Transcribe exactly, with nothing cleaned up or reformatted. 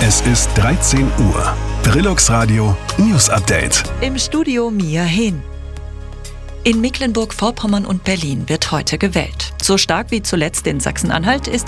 Es ist dreizehn Uhr. Brillux Radio News Update. Im Studio Mia Hehn. In Mecklenburg-Vorpommern und Berlin wird heute gewählt. So stark wie zuletzt in Sachsen-Anhalt ist